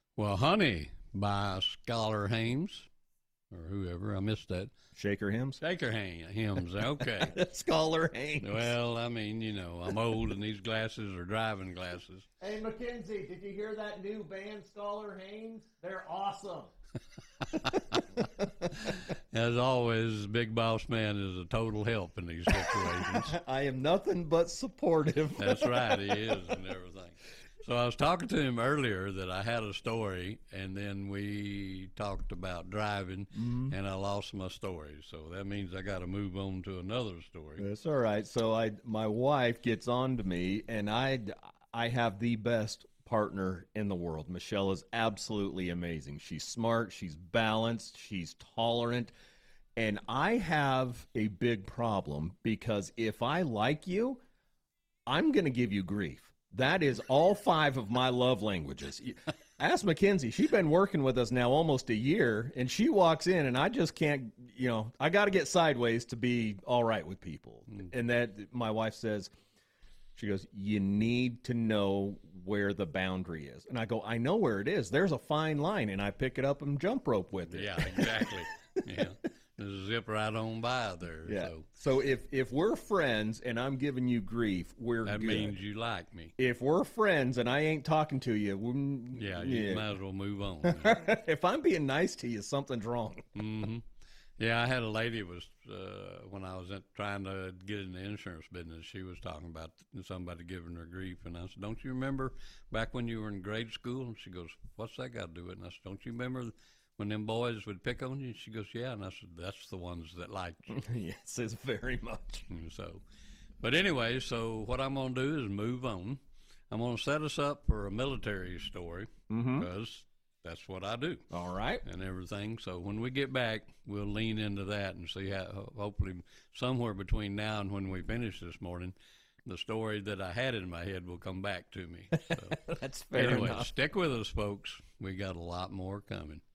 Well, Honey by Scholar Hames or whoever. I missed that. Shaker hymns? Shaker hymns. Okay. Scholar Haynes. Well, I mean, I'm old and these glasses are driving glasses. Hey, Mackenzie, did you hear that new band, Scholar Haynes? They're awesome. As always, Big Boss Man is a total help in these situations. I am nothing but supportive. That's right, he is and everything. So I was talking to him earlier that I had a story, and then we talked about driving, and I lost my story. So that means I got to move on to another story. That's all right. So my wife gets on to me, and I have the best partner in the world. Michelle is absolutely amazing. She's smart, she's balanced, she's tolerant. And I have a big problem because if I like you, I'm going to give you grief. That is all 5 of my love languages. Ask Mackenzie. She's been working with us now almost a year, and she walks in, and I just can't, I got to get sideways to be all right with people. And that my wife says, she goes, you need to know where the boundary is. And I go, I know where it is. There's a fine line, and I pick it up and jump rope with it. Yeah, exactly. Yeah. Just zip right on by there. Yeah. So if we're friends and I'm giving you grief, we're that good. means you like me. If we're friends and I ain't talking to you, you might as well move on. If I'm being nice to you, something's wrong. Mm-hmm. Yeah, I had a lady when I was trying to get in the insurance business. She was talking about somebody giving her grief, and I said, "Don't you remember back when you were in grade school?" And she goes, "What's that got to do with it?" And I said, "Don't you remember when them boys would pick on you?" And she goes, "Yeah." And I said, "That's the ones that liked you." Yes, it's very much. And but anyway, so what I'm going to do is move on. I'm going to set us up for a military story because that's what I do. All right. And everything. So when we get back, we'll lean into that and see how, hopefully, somewhere between now and when we finish this morning, the story that I had in my head will come back to me. So, That's fair anyway, enough. stick with us, folks. We got a lot more coming.